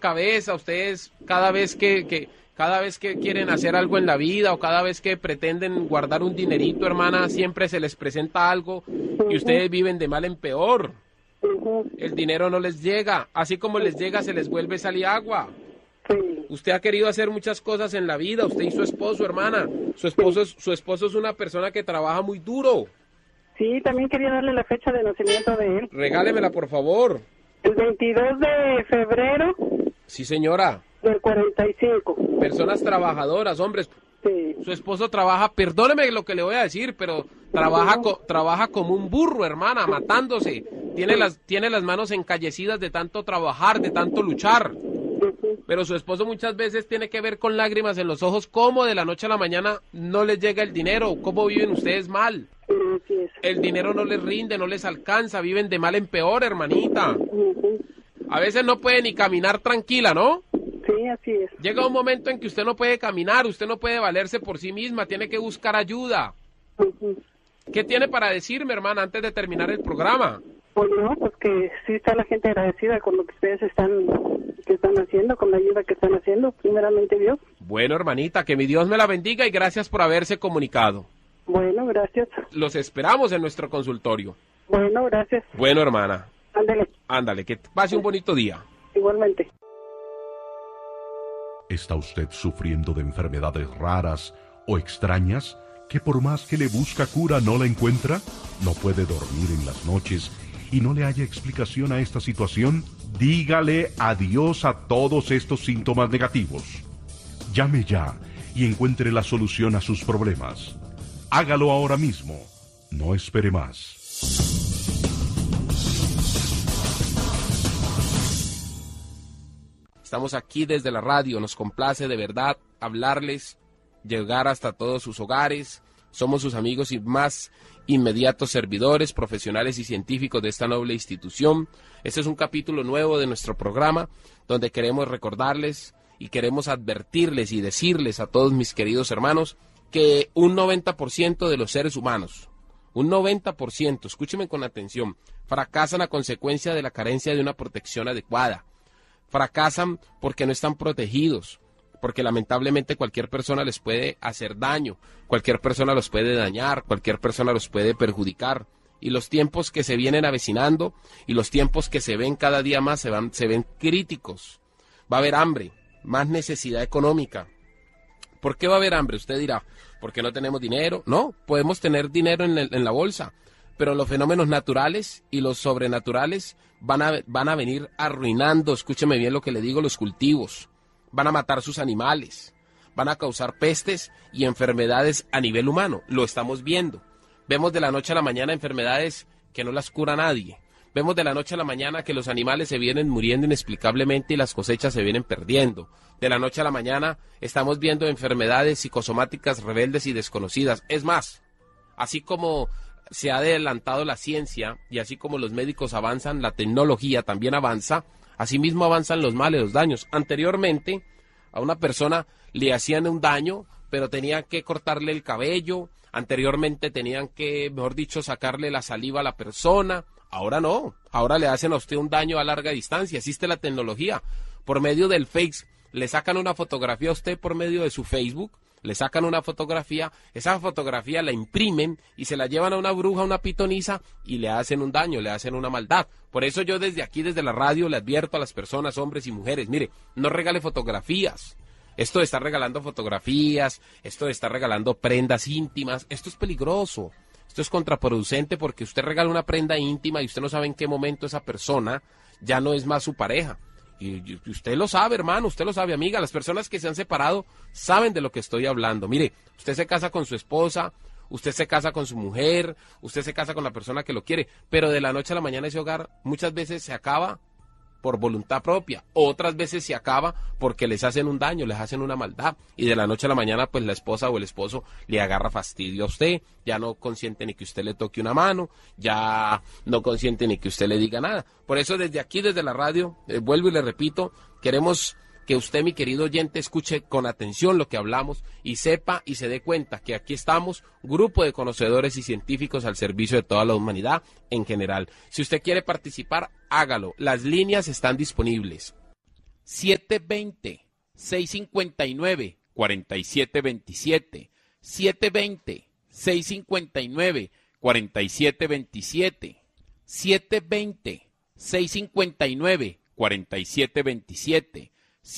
cabeza, ustedes cada vez que quieren hacer algo en la vida o cada vez que pretenden guardar un dinerito, hermana, siempre se les presenta algo y ustedes viven de mal en peor. El dinero no les llega, así como les llega se les vuelve sal y agua. Usted ha querido hacer muchas cosas en la vida, usted y su esposo, hermana. Su esposo es una persona que trabaja muy duro. Sí, también quería darle la fecha de nacimiento de él. Regálemela, por favor. El 22 de febrero. Sí, señora. Del 45. Personas trabajadoras, hombres. Sí. Su esposo trabaja, perdóneme lo que le voy a decir, pero trabaja como un burro, hermana, matándose. Tiene las manos encallecidas de tanto trabajar, de tanto luchar. Pero su esposo muchas veces tiene que ver con lágrimas en los ojos cómo de la noche a la mañana no les llega el dinero, cómo viven ustedes mal. El dinero no les rinde, no les alcanza, viven de mal en peor, hermanita. A veces no puede ni caminar tranquila, ¿no? Sí, así es. Llega un momento en que usted no puede caminar, usted no puede valerse por sí misma, tiene que buscar ayuda. ¿Qué tiene para decirme, hermana, antes de terminar el programa? Pues no, pues que sí está la gente agradecida con lo que ustedes están haciendo, con la ayuda que están haciendo, primeramente Dios. Bueno, hermanita, que mi Dios me la bendiga y gracias por haberse comunicado. Bueno, gracias. Los esperamos en nuestro consultorio. Bueno, gracias. Bueno, hermana. Ándale, que pase un bonito día. Igualmente. ¿Está usted sufriendo de enfermedades raras o extrañas que por más que le busca cura no la encuentra? ¿No puede dormir en las noches y no le haya explicación a esta situación? Dígale adiós a todos estos síntomas negativos. Llame ya y encuentre la solución a sus problemas. Hágalo ahora mismo. No espere más. Estamos aquí desde la radio, nos complace de verdad hablarles, llegar hasta todos sus hogares. Somos sus amigos y más inmediatos servidores, profesionales y científicos de esta noble institución. Este es un capítulo nuevo de nuestro programa donde queremos recordarles y queremos advertirles y decirles a todos mis queridos hermanos que un 90% de los seres humanos, un 90%, escúchenme con atención, fracasan a consecuencia de la carencia de una protección adecuada. Fracasan porque no están protegidos, porque lamentablemente cualquier persona les puede hacer daño, cualquier persona los puede dañar, cualquier persona los puede perjudicar. Y los tiempos que se vienen avecinando y los tiempos que se ven cada día más se ven críticos. Va a haber hambre, más necesidad económica. ¿Por qué va a haber hambre? Usted dirá, ¿porque no tenemos dinero? No, podemos tener dinero en la bolsa, pero los fenómenos naturales y los sobrenaturales van a venir arruinando, escúcheme bien lo que le digo, los cultivos. Van a matar sus animales, van a causar pestes y enfermedades a nivel humano. Lo estamos viendo. Vemos de la noche a la mañana enfermedades que no las cura nadie. Vemos de la noche a la mañana que los animales se vienen muriendo inexplicablemente y las cosechas se vienen perdiendo. De la noche a la mañana estamos viendo enfermedades psicosomáticas rebeldes y desconocidas. Es más, así como se ha adelantado la ciencia y así como los médicos avanzan, la tecnología también avanza. Asimismo avanzan los males, los daños. Anteriormente a una persona le hacían un daño, pero tenían que cortarle el cabello. Anteriormente tenían que, mejor dicho, sacarle la saliva a la persona. Ahora no, ahora le hacen a usted un daño a larga distancia. Existe la tecnología. Por medio del Face, le sacan una fotografía a usted por medio de su Facebook. Le sacan una fotografía, esa fotografía la imprimen y se la llevan a una bruja, a una pitonisa y le hacen un daño, le hacen una maldad. Por eso yo desde aquí, desde la radio, le advierto a las personas, hombres y mujeres, mire, no regale fotografías. Esto de estar regalando fotografías, esto de estar regalando prendas íntimas, esto es peligroso. Esto es contraproducente porque usted regala una prenda íntima y usted no sabe en qué momento esa persona ya no es más su pareja. Y usted lo sabe, hermano, usted lo sabe, amiga. Las personas que se han separado saben de lo que estoy hablando. Mire, usted se casa con su esposa, usted se casa con su mujer, usted se casa con la persona que lo quiere, pero de la noche a la mañana ese hogar muchas veces se acaba por voluntad propia, otras veces se acaba porque les hacen un daño, les hacen una maldad, y de la noche a la mañana pues la esposa o el esposo le agarra fastidio a usted, ya no consiente ni que usted le toque una mano, ya no consiente ni que usted le diga nada. Por eso desde aquí, desde la radio, vuelvo y le repito, queremos que usted, mi querido oyente, escuche con atención lo que hablamos y sepa y se dé cuenta que aquí estamos, grupo de conocedores y científicos al servicio de toda la humanidad en general. Si usted quiere participar, hágalo. Las líneas están disponibles. 720-659-4727, 720-659-4727, 720-659-4727,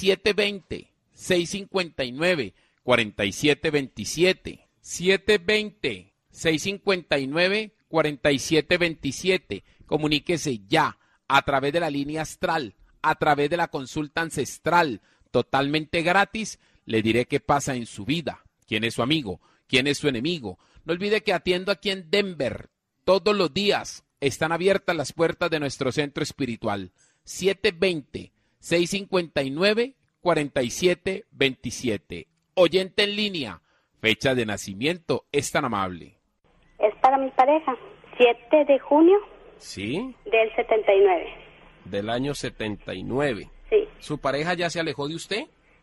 720-659-4727, 720-659-4727. Comuníquese ya a través de la línea astral, a través de la consulta ancestral, totalmente gratis. Le diré qué pasa en su vida, quién es su amigo, quién es su enemigo. No olvide que atiendo aquí en Denver todos los días. Están abiertas las puertas de nuestro centro espiritual. 720-659-4727. Oyente en línea, fecha de nacimiento, es tan amable. Es para mi pareja, 7 de junio. ¿Sí? Del 79. Del año 79. Sí. ¿Su pareja ya se alejó de usted?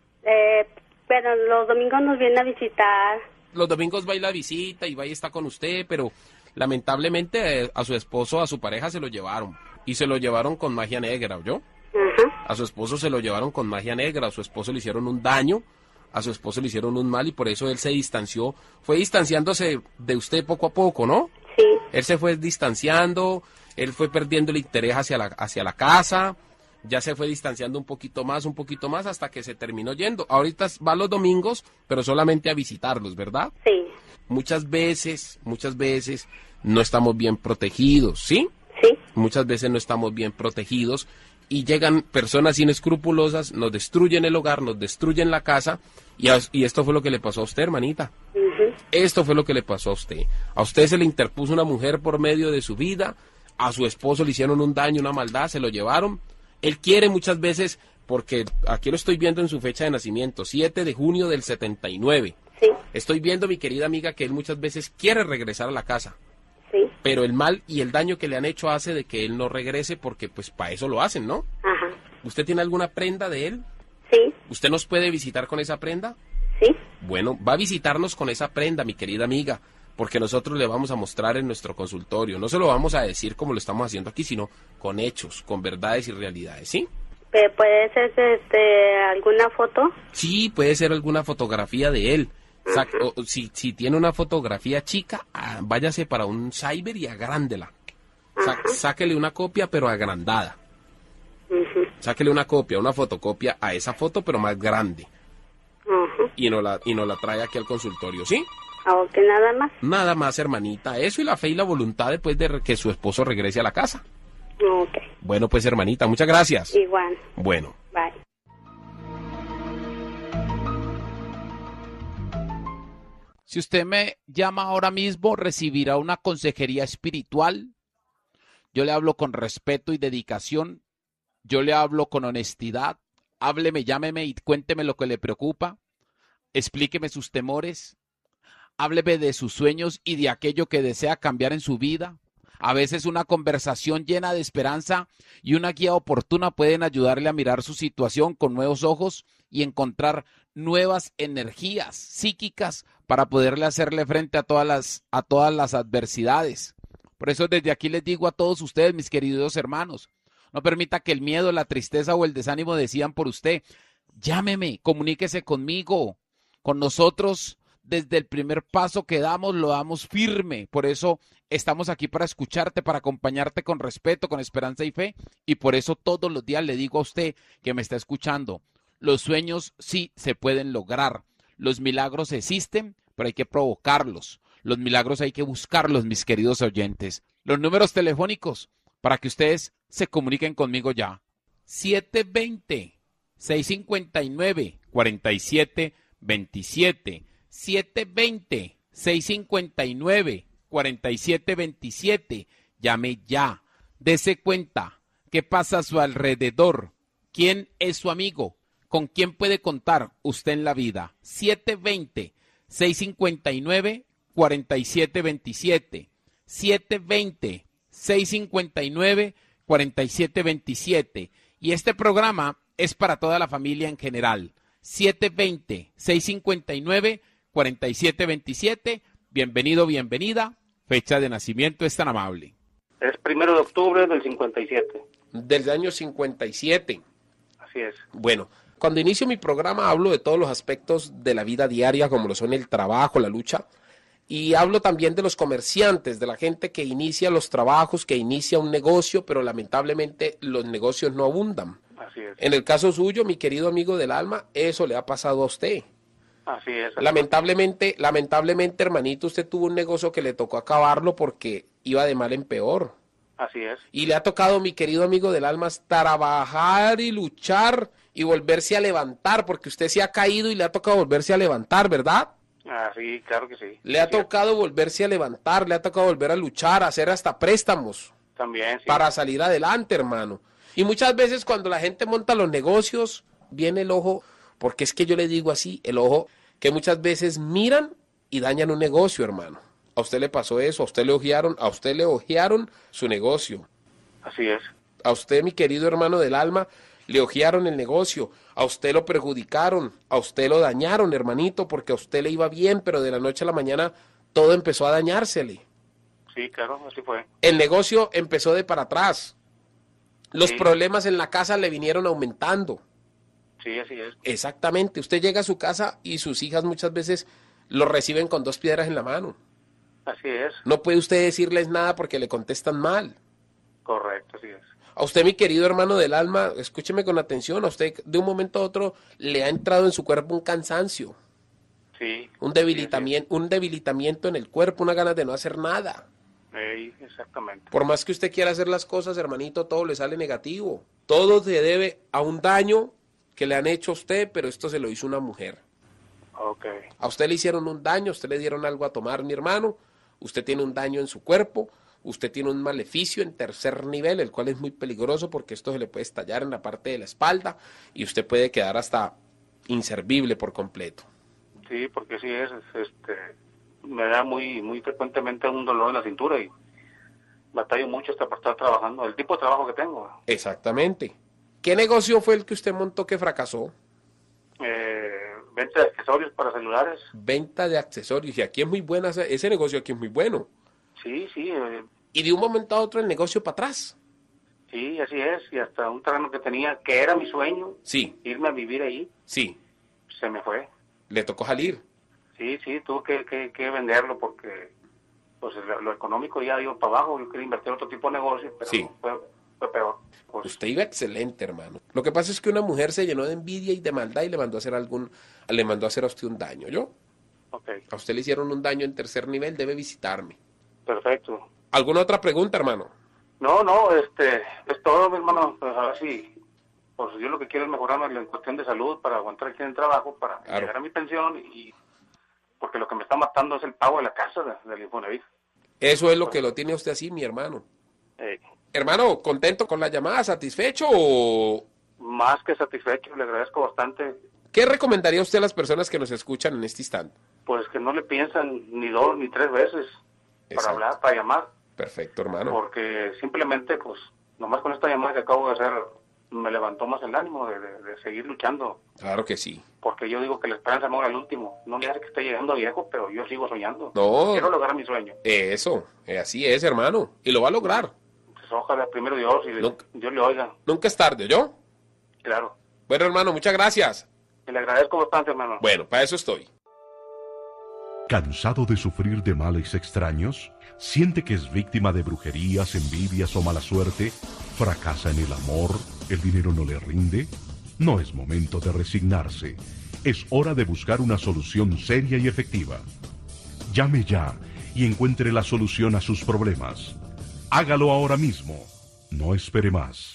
Pero los domingos nos viene a visitar. Los domingos va y la visita y va y está con usted, pero lamentablemente a su esposo, a su pareja se lo llevaron. Y se lo llevaron con magia negra, ¿oyó? Ajá. A su esposo se lo llevaron con magia negra, a su esposo le hicieron un daño, a su esposo le hicieron un mal y por eso él se distanció. Fue distanciándose de usted poco a poco, ¿no? Sí. Él se fue distanciando, él fue perdiendo el interés hacia la casa, ya se fue distanciando un poquito más, hasta que se terminó yendo. Ahorita va los domingos, pero solamente a visitarlos, ¿verdad? Sí. Muchas veces no estamos bien protegidos, ¿sí? Sí. Muchas veces no estamos bien protegidos y llegan personas inescrupulosas, nos destruyen el hogar, nos destruyen la casa y esto fue lo que le pasó a usted, hermanita. Esto fue lo que le pasó a usted. A usted se le interpuso una mujer por medio de su vida, a su esposo le hicieron un daño, una maldad, se lo llevaron. Él quiere muchas veces, porque aquí lo estoy viendo en su fecha de nacimiento, 7 de junio del 79. Sí. Estoy viendo, mi querida amiga, que él muchas veces quiere regresar a la casa. Sí. Pero el mal y el daño que le han hecho hace de que él no regrese porque pues para eso lo hacen, ¿no? Ajá. ¿Usted tiene alguna prenda de él? Sí. ¿Usted nos puede visitar con esa prenda? Sí. Bueno, va a visitarnos con esa prenda, mi querida amiga, porque nosotros le vamos a mostrar en nuestro consultorio. No se lo vamos a decir como lo estamos haciendo aquí, sino con hechos, con verdades y realidades, ¿sí? ¿Puede ser alguna foto? Sí, puede ser alguna fotografía de él. Si tiene una fotografía chica, váyase para un cyber y agrándela. Sáquele una copia, pero agrandada. Sáquele una copia, una fotocopia a esa foto, pero más grande. Y nos la trae aquí al consultorio, ¿sí? Ok, nada más. Nada más, hermanita. Eso y la fe y la voluntad después de que su esposo regrese a la casa. Ok. Bueno, pues, hermanita, muchas gracias. Igual. Bueno. Bye. Si usted me llama ahora mismo, recibirá una consejería espiritual. Yo le hablo con respeto y dedicación. Yo le hablo con honestidad. Hábleme, llámeme y cuénteme lo que le preocupa. Explíqueme sus temores. Hábleme de sus sueños y de aquello que desea cambiar en su vida. A veces una conversación llena de esperanza y una guía oportuna pueden ayudarle a mirar su situación con nuevos ojos y encontrar nuevas energías psíquicas para poderle hacerle frente a todas las adversidades. Por eso desde aquí les digo a todos ustedes, mis queridos hermanos, no permita que el miedo, la tristeza o el desánimo decidan por usted. Llámeme, comuníquese conmigo, con nosotros. Desde el primer paso que damos, lo damos firme. Por eso estamos aquí para escucharte, para acompañarte con respeto, con esperanza y fe. Y por eso todos los días le digo a usted que me está escuchando, los sueños sí se pueden lograr. Los milagros existen, pero hay que provocarlos. Los milagros hay que buscarlos, mis queridos oyentes. Los números telefónicos para que ustedes se comuniquen conmigo ya. 720-659-4727. 720-659-4727. Llame ya. Dese cuenta qué pasa a su alrededor. ¿Quién es su amigo? ¿Con quién puede contar usted en la vida? 720-659-4727. 720-659-4727. Y este programa es para toda la familia en general. 720-659-4727. Bienvenido, bienvenida. Fecha de nacimiento es tan amable. Es 1 de octubre del 57. Del año 57. Así Así es. Bueno, cuando inicio mi programa hablo de todos los aspectos de la vida diaria, como lo son el trabajo, la lucha, y hablo también de los comerciantes, de la gente que inicia los trabajos, que inicia un negocio, pero lamentablemente los negocios no abundan. Así es. En el caso suyo, mi querido amigo del alma, eso le ha pasado a usted. Así es. Lamentablemente, hermanito, usted tuvo un negocio que le tocó acabarlo porque iba de mal en peor. Así es. Y le ha tocado, mi querido amigo del alma, trabajar y luchar y volverse a levantar, porque usted se ha caído y le ha tocado volverse a levantar, ¿verdad? Sí, claro que sí. Le ha tocado volverse a levantar, le ha tocado volver a luchar, a hacer hasta préstamos. También, sí. Para salir adelante, hermano. Y muchas veces cuando la gente monta los negocios, viene el ojo, porque es que yo le digo así, el ojo, que muchas veces miran y dañan un negocio, hermano. A usted le pasó eso, a usted le ojearon su negocio. Así es. A usted, mi querido hermano del alma, le ojearon el negocio, a usted lo perjudicaron, a usted lo dañaron, hermanito, porque a usted le iba bien, pero de la noche a la mañana todo empezó a dañársele. Sí, claro, así fue. El negocio empezó de para atrás. Los Sí. problemas en la casa le vinieron aumentando. Sí, así es. Exactamente. Usted llega a su casa y sus hijas muchas veces lo reciben con 2 piedras en la mano. Así es. No puede usted decirles nada porque le contestan mal. Correcto, así es. A usted, mi querido hermano del alma, escúcheme con atención, a usted de un momento a otro le ha entrado en su cuerpo un cansancio, Sí. un debilitamiento en el cuerpo, una ganas de no hacer nada. Exactamente. Por más que usted quiera hacer las cosas, hermanito, todo le sale negativo. Todo se debe a un daño que le han hecho a usted, pero esto se lo hizo una mujer. Ok. A usted le hicieron un daño, a usted le dieron algo a tomar, mi hermano, usted tiene un daño en su cuerpo, usted tiene un maleficio en 3er nivel, el cual es muy peligroso porque esto se le puede estallar en la parte de la espalda y usted puede quedar hasta inservible por completo. Sí, porque sí es, me da muy frecuentemente un dolor en la cintura y batallo mucho hasta por estar trabajando, el tipo de trabajo que tengo. Exactamente. ¿Qué negocio fue el que usted montó que fracasó? Venta de accesorios para celulares. Venta de accesorios. Y aquí es muy buena, ese negocio aquí es muy bueno. Sí, sí, Y de un momento a otro el negocio para atrás. sí, así es. Y hasta un terreno que tenía, que era mi sueño, Sí, irme a vivir ahí, sí. se me fue. Le tocó salir. Sí, tuve que venderlo porque pues lo económico ya iba para abajo. Yo quería invertir en otro tipo de negocio, pero Sí. fue peor. Pues, Usted iba excelente, hermano. Lo que pasa es que una mujer se llenó de envidia y de maldad y le mandó a hacer a usted un daño, ¿yo? ok, A usted le hicieron un daño en 3er nivel, debe visitarme. perfecto. ¿Alguna otra pregunta, hermano? No, es todo, mi hermano. Pues a ver si, pues yo lo que quiero es mejorarme en cuestión de salud para aguantar aquí en el trabajo, para Claro. llegar a mi pensión y porque lo que me está matando es el pago de la casa del Infonavit. Eso es lo que lo tiene usted así, mi hermano. Eh, Hermano, ¿contento con la llamada? ¿Satisfecho o...? más que satisfecho, le agradezco bastante. ¿Qué recomendaría usted a las personas que nos escuchan en este instante? Pues que no le piensan ni 2 ni 3 veces para Exacto. hablar, para llamar, Perfecto, hermano. porque simplemente, pues, nomás con esta llamada que acabo de hacer, me levantó más el ánimo de seguir luchando, Claro que sí. porque yo digo que la esperanza muere al último. No me hace que esté llegando a viejo, pero yo sigo soñando. No. Quiero lograr mi sueño. Eso, así es, hermano. Y lo va a lograr. Pues ojalá primero Dios y Nunca. Dios le oiga, Nunca es tarde, ¿yo? claro. Bueno, hermano, muchas gracias. Y le agradezco bastante, hermano. Bueno, para eso estoy. ¿Cansado de sufrir de males extraños? ¿Siente que es víctima de brujerías, envidias o mala suerte? ¿Fracasa en el amor? ¿El dinero no le rinde? No es momento de resignarse. Es hora de buscar una solución seria y efectiva. Llame ya y encuentre la solución a sus problemas. Hágalo ahora mismo. No espere más.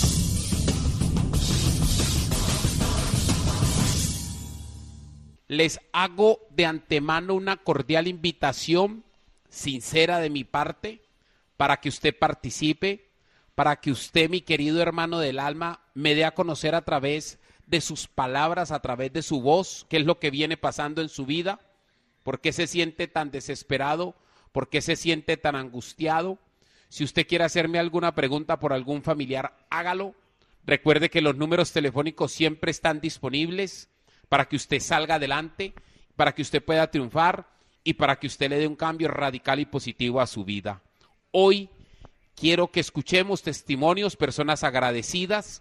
Les hago de antemano una cordial invitación sincera de mi parte para que usted participe, para que usted, mi querido hermano del alma, me dé a conocer a través de sus palabras, a través de su voz, qué es lo que viene pasando en su vida, por qué se siente tan desesperado, por qué se siente tan angustiado. Si usted quiere hacerme alguna pregunta por algún familiar, hágalo. Recuerde que los números telefónicos siempre están disponibles para que usted salga adelante, para que usted pueda triunfar y para que usted le dé un cambio radical y positivo a su vida. Hoy quiero que escuchemos testimonios, personas agradecidas.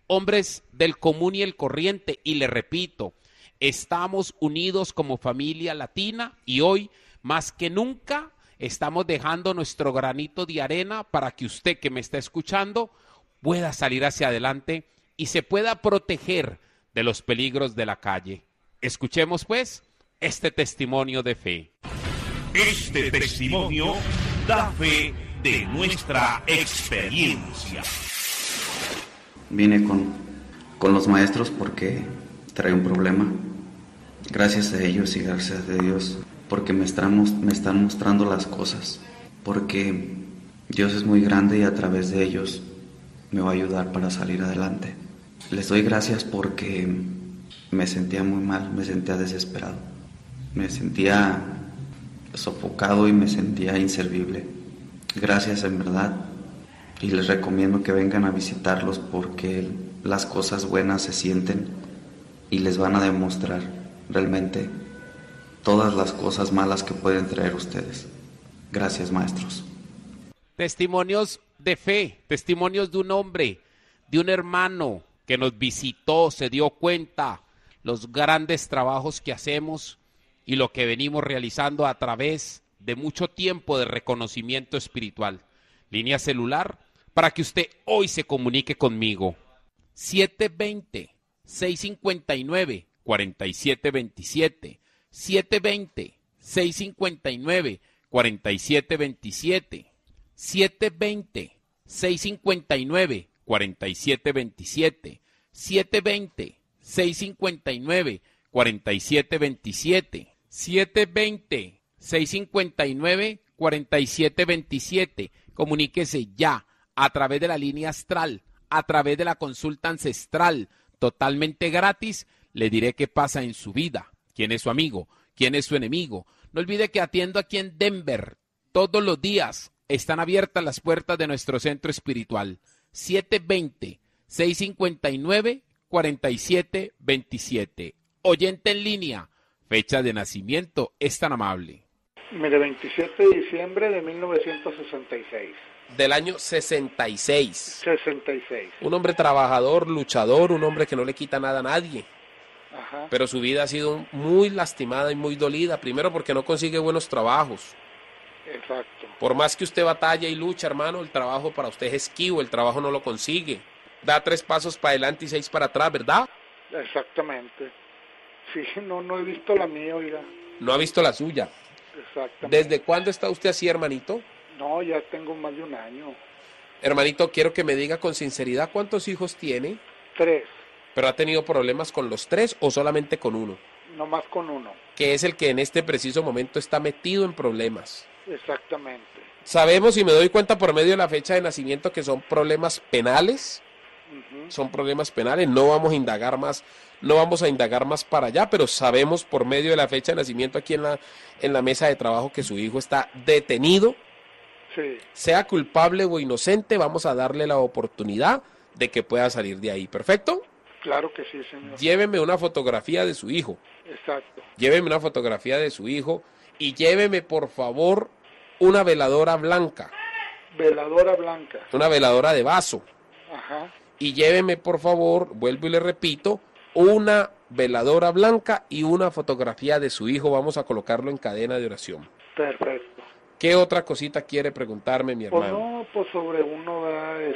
hombres del común y el corriente, y le repito, estamos unidos como familia latina y hoy, más que nunca, estamos dejando nuestro granito de arena para que usted que me está escuchando pueda salir hacia adelante y se pueda proteger de los peligros de la calle. Escuchemos pues este testimonio de fe. Este testimonio da fe de nuestra experiencia. Vine con los maestros porque traía un problema. Gracias a ellos y gracias a Dios porque me están mostrando las cosas. Porque Dios es muy grande y a través de ellos me va a ayudar para salir adelante. Les doy gracias porque me sentía muy mal, me sentía desesperado. Me sentía sofocado y me sentía inservible. Gracias en verdad. Y les recomiendo que vengan a visitarlos porque las cosas buenas se sienten y les van a demostrar realmente todas las cosas malas que pueden traer ustedes. Gracias, maestros. Testimonios de fe, testimonios de un hombre, de un hermano que nos visitó, se dio cuenta los grandes trabajos que hacemos y lo que venimos realizando a través de mucho tiempo de reconocimiento espiritual. Línea celular para que usted hoy se comunique conmigo. 720-659-4727. 720-659-4727. 720-659-4727. 720-659-4727. 720-659-4727. Comuníquese ya a través de la línea astral, a través de la consulta ancestral, totalmente gratis. Le diré qué pasa en su vida, quién es su amigo, quién es su enemigo. No olvide que atiendo aquí en Denver todos los días. Están abiertas las puertas de nuestro centro espiritual. 720-659-4727. Oyente en línea, fecha de nacimiento, es tan amable. Mire, 27 de diciembre de 1966. Del año 66. 66. Un hombre trabajador, luchador, un hombre que no le quita nada a nadie. Ajá. Pero su vida ha sido muy lastimada y muy dolida. Primero porque no consigue buenos trabajos. Exacto. Por más que usted batalla y lucha, hermano, el trabajo para usted es esquivo, el trabajo no lo consigue. Da 3 pasos para adelante y 6 para atrás, ¿verdad? Exactamente. Sí, no he visto la mía, oiga. No ha visto la suya. Exactamente. ¿Desde cuándo está usted así, hermanito? No, ya tengo más de un año. Hermanito, quiero que me diga con sinceridad cuántos hijos tiene. 3. ¿Pero ha tenido problemas con los 3 o solamente con uno? No más con uno. Que es el que en este preciso momento está metido en problemas. Exactamente. Sabemos y me doy cuenta por medio de la fecha de nacimiento que son problemas penales. Uh-huh. Son problemas penales, no vamos a indagar más para allá, pero sabemos por medio de la fecha de nacimiento aquí en la mesa de trabajo que su hijo está detenido. Sí. Sea culpable o inocente, vamos a darle la oportunidad de que pueda salir de ahí. ¿Perfecto? Claro que sí, señor. Lléveme una fotografía de su hijo. Exacto. Lléveme una fotografía de su hijo y lléveme, por favor, una veladora blanca. Veladora blanca. Una veladora de vaso. Ajá. Y lléveme, por favor, vuelvo y le repito, una veladora blanca y una fotografía de su hijo. Vamos a colocarlo en cadena de oración. Perfecto. ¿Qué otra cosita quiere preguntarme, mi hermano? Pues no, pues sobre uno, ¿verdad?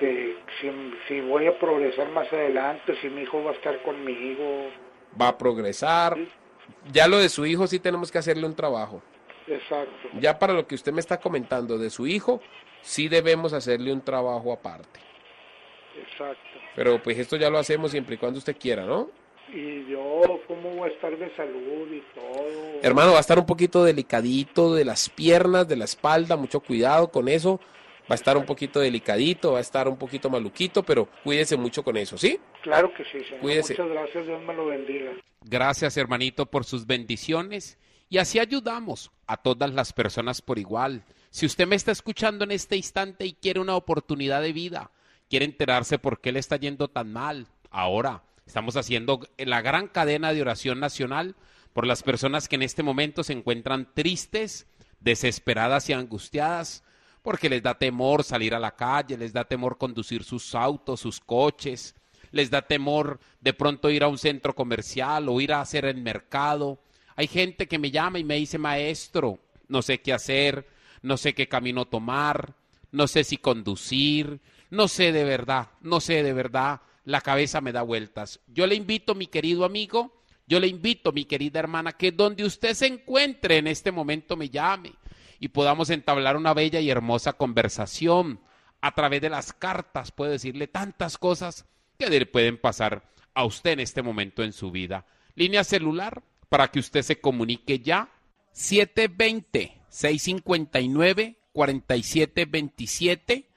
Si voy a progresar más adelante, si mi hijo va a estar conmigo. Va a progresar. Sí. Ya lo de su hijo sí tenemos que hacerle un trabajo. Exacto. Ya para lo que usted me está comentando de su hijo, sí debemos hacerle un trabajo aparte. Exacto. Pero pues esto ya lo hacemos siempre y cuando usted quiera, ¿no? Y yo, ¿cómo voy a estar de salud y todo? Hermano, va a estar un poquito delicadito de las piernas, de la espalda, mucho cuidado con eso. Va a estar un poquito delicadito, va a estar un poquito maluquito, pero cuídese mucho con eso, ¿sí? Claro que sí, señor. Cuídese. Muchas gracias, Dios me lo bendiga. Gracias, hermanito, por sus bendiciones. Y así ayudamos a todas las personas por igual. Si usted me está escuchando en este instante y quiere una oportunidad de vida, quiere enterarse por qué le está yendo tan mal, ahora estamos haciendo la gran cadena de oración nacional por las personas que en este momento se encuentran tristes, desesperadas y angustiadas, porque les da temor salir a la calle, les da temor conducir sus autos, sus coches, les da temor de pronto ir a un centro comercial o ir a hacer el mercado. Hay gente que me llama y me dice, maestro, no sé qué hacer, no sé qué camino tomar, no sé si conducir, no sé de verdad, la cabeza me da vueltas. Yo le invito, mi querido amigo, yo le invito, mi querida hermana, que donde usted se encuentre en este momento me llame y podamos entablar una bella y hermosa conversación. A través de las cartas puedo decirle tantas cosas que le pueden pasar a usted en este momento en su vida. Línea celular para que usted se comunique ya, 720-659-4727,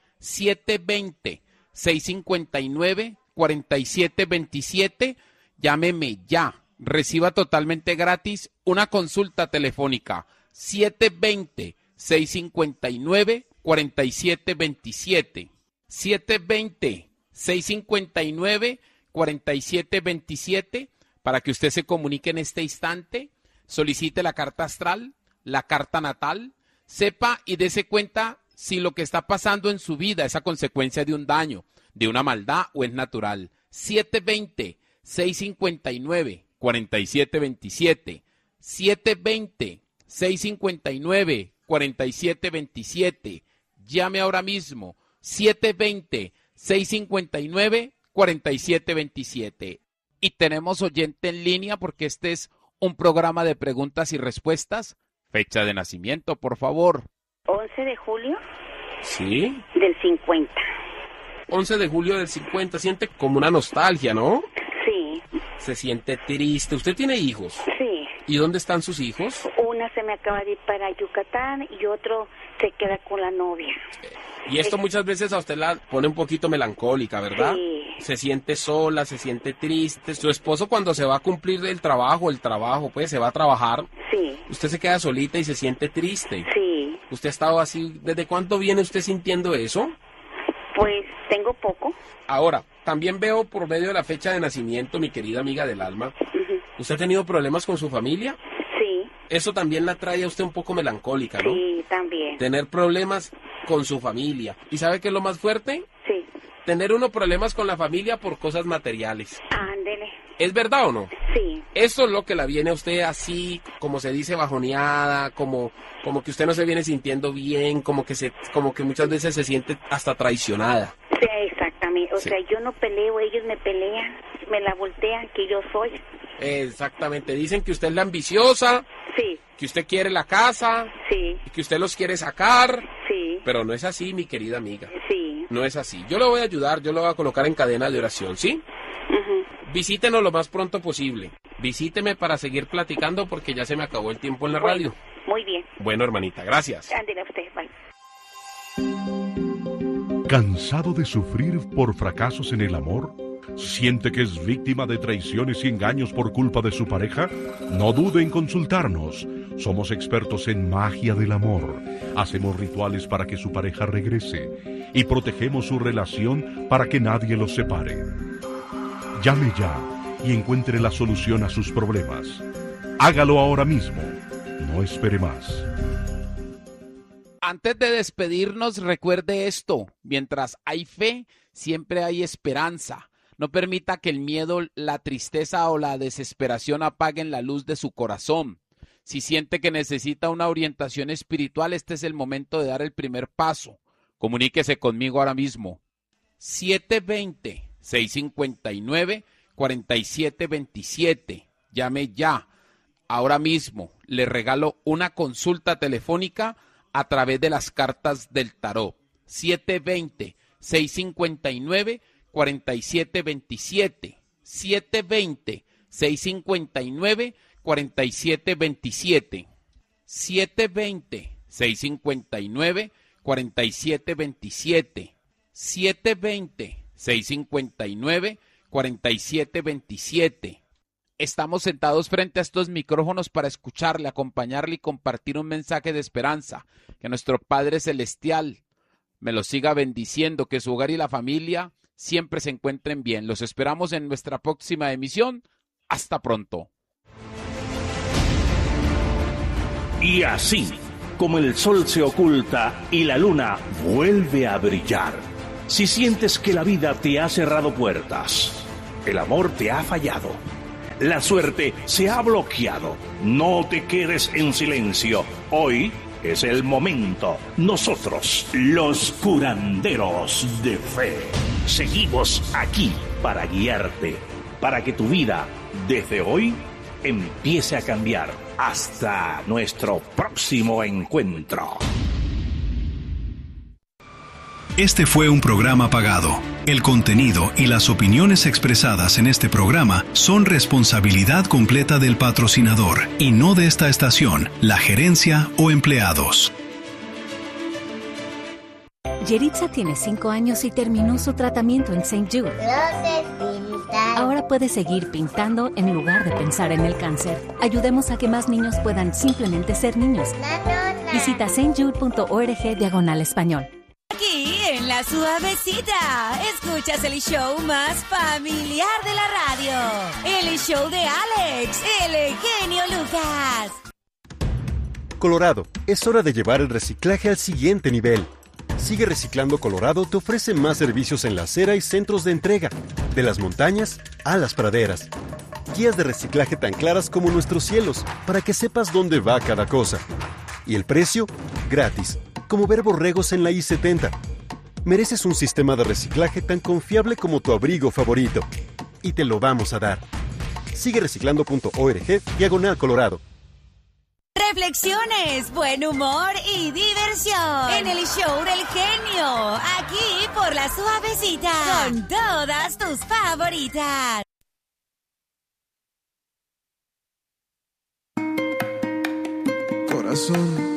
720-659-4727, llámeme ya. Reciba totalmente gratis una consulta telefónica, 720-659-4727, 720-659-4727, para que usted se comunique en este instante, solicite la carta astral, la carta natal, sepa y dése cuenta si lo que está pasando en su vida es a consecuencia de un daño, de una maldad o es natural. 720-659-4727, 720-659-4727, llame ahora mismo, 720-659-4727. Y tenemos oyente en línea porque este es un programa de preguntas y respuestas. Fecha de nacimiento, por favor. 11 de julio. ¿Sí? Del 50. 11 de julio del 50, siente como una nostalgia, ¿no? Sí. Se siente triste. ¿Usted tiene hijos? Sí. ¿Y dónde están sus hijos? Una se me acaba de ir para Yucatán y otro se queda con la novia. Y esto muchas veces a usted la pone un poquito melancólica, ¿verdad? Sí. Se siente sola, se siente triste. Su esposo cuando se va a cumplir el trabajo, pues se va a trabajar. Sí. Usted se queda solita y se siente triste. Sí. ¿Usted ha estado así? ¿Desde cuánto viene usted sintiendo eso? Pues tengo poco. Ahora, también veo por medio de la fecha de nacimiento, mi querida amiga del alma, ¿usted ha tenido problemas con su familia? Sí. Eso también la trae a usted un poco melancólica, ¿no? Sí, también. Tener problemas con su familia. ¿Y sabe qué es lo más fuerte? Sí. Tener uno problemas con la familia por cosas materiales. Ándele. ¿Es verdad o no? Sí. Eso es lo que la viene a usted así, como se dice, bajoneada, como que usted no se viene sintiendo bien, como que muchas veces se siente hasta traicionada. Sí, exactamente. O Sí. sea, yo no peleo, ellos me pelean, me la voltean, que yo soy. Exactamente. Dicen que usted es la ambiciosa, Sí. que usted quiere la casa, Sí. y que usted los quiere sacar. Sí. Pero no es así, mi querida amiga. Sí. No es así. Yo le voy a ayudar, yo lo voy a colocar en cadena de oración, ¿sí? Visítenos lo más pronto posible. Visíteme para seguir platicando porque ya se me acabó el tiempo en la radio. Muy bien. Bueno, hermanita, gracias. Ándele a usted, bye. ¿Cansado de sufrir por fracasos en el amor? ¿Siente que es víctima de traiciones y engaños por culpa de su pareja? No dude en consultarnos. Somos expertos en magia del amor. Hacemos rituales para que su pareja regrese y protegemos su relación para que nadie los separe. Llame ya y encuentre la solución a sus problemas. Hágalo ahora mismo. No espere más. Antes de despedirnos, recuerde esto: mientras hay fe, siempre hay esperanza. No permita que el miedo, la tristeza o la desesperación apaguen la luz de su corazón. Si siente que necesita una orientación espiritual, este es el momento de dar el primer paso. Comuníquese conmigo ahora mismo. 720-659-4727. Llame ya. Ahora mismo le regalo una consulta telefónica a través de las cartas del tarot. 720-659-4727. 720-659-4727. 720-659-4727. 720-659-4727. Estamos sentados frente a estos micrófonos para escucharle, acompañarle y compartir un mensaje de esperanza. Que nuestro Padre Celestial me lo siga bendiciendo, que su hogar y la familia siempre se encuentren bien. Los esperamos en nuestra próxima emisión. Hasta pronto. Y así, como el sol se oculta y la luna vuelve a brillar, si sientes que la vida te ha cerrado puertas, El amor te ha fallado. La suerte se ha bloqueado. No te quedes en silencio. Hoy es el momento. Nosotros, los curanderos de fe, seguimos aquí para guiarte, para que tu vida, desde hoy, empiece a cambiar. Hasta nuestro próximo encuentro. Este fue un programa pagado. El contenido y las opiniones expresadas en este programa son responsabilidad completa del patrocinador y no de esta estación, la gerencia o empleados. Yeritza tiene 5 años y terminó su tratamiento en St. Jude. Ahora puede seguir pintando en lugar de pensar en el cáncer. Ayudemos a que más niños puedan simplemente ser niños. Visita stjude.org/español. Aquí en La Suavecita, escuchas el show más familiar de la radio. El show de Alex, el genio Lucas. Colorado, es hora de llevar el reciclaje al siguiente nivel. Sigue Reciclando Colorado te ofrece más servicios en la acera y centros de entrega, de las montañas a las praderas. Guías de reciclaje tan claras como nuestros cielos, para que sepas dónde va cada cosa. Y el precio, gratis, como ver borregos en la I-70. Mereces un sistema de reciclaje tan confiable como tu abrigo favorito. Y te lo vamos a dar. Sigue reciclando.org/Colorado. Reflexiones, buen humor y diversión en el show del genio, aquí por La Suavecita, con todas tus favoritas. Corazón,